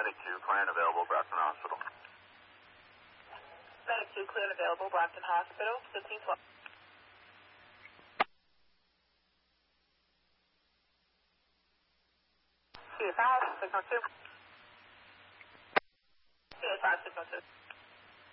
Medic 2, clear and available, Brockton Hospital. Medic 2, clear and available, Brockton Hospital, 1512. CA5, signal 2. CA5, signal 2.